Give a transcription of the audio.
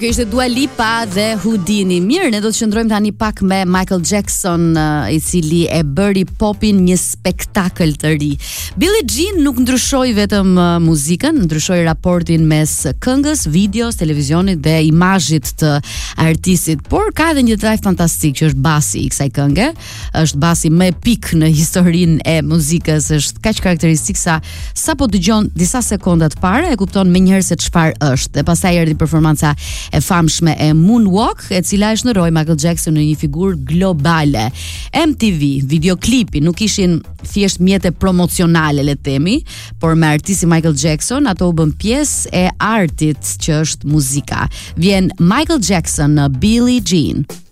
Kjo ishte Dua Lipa dhe Houdini. Mirë, ne do të qëndrojmë tani pak me Michael Jackson, I cili e bëri popin një spektakël të ri. Billie Jean nuk ndryshoi vetëm muzikën, ndryshoi raportin mes këngës, videos, televizionit dhe imazhit të artistit, por ka edhe një drive fantastik që është basi I kësaj kënge. Është basi më epik në historinë e muzikës, është kaq karakteristik sa po dëgjon disa sekonda të para e kupton menjëherë se çfarë është. Dhe pastaj erdhi performanca e famshme e Moonwalk, e cila e shndroi Michael Jackson në një figurë globale. MTV, videoklipi nuk ishin thjesht mjete promocionale, le të themi, por me artisti Michael Jackson ato u bën pjesë e artit që është muzika. Vjen Michael Jackson në Billie Jean.